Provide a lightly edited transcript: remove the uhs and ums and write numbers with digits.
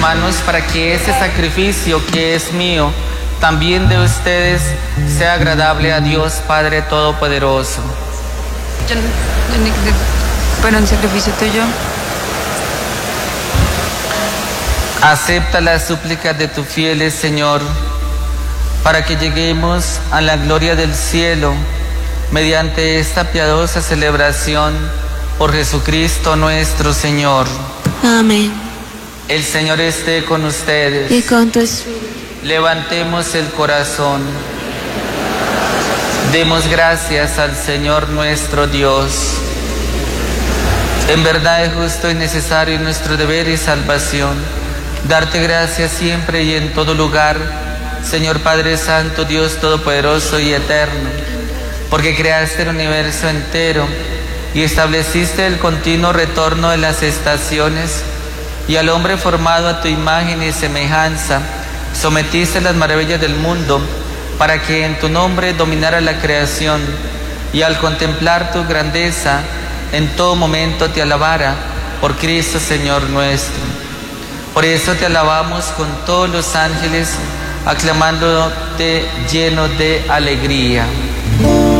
manos para que ese sacrificio que es mío, también de ustedes, sea agradable a Dios Padre Todopoderoso. Pero un sacrificio tuyo. Acepta las súplicas de tus fieles, Señor, para que lleguemos a la gloria del cielo mediante esta piadosa celebración por Jesucristo nuestro Señor. Amén. El Señor esté con ustedes. Y con tu espíritu. Levantemos el corazón. Demos gracias al Señor nuestro Dios. En verdad es justo y necesario nuestro deber y salvación darte gracias siempre y en todo lugar, Señor Padre Santo, Dios Todopoderoso y Eterno, porque creaste el universo entero y estableciste el continuo retorno de las estaciones, y al hombre formado a tu imagen y semejanza, sometiste las maravillas del mundo para que en tu nombre dominara la creación, y al contemplar tu grandeza en todo momento te alabara por Cristo Señor nuestro. Por eso te alabamos con todos los ángeles, aclamándote lleno de alegría.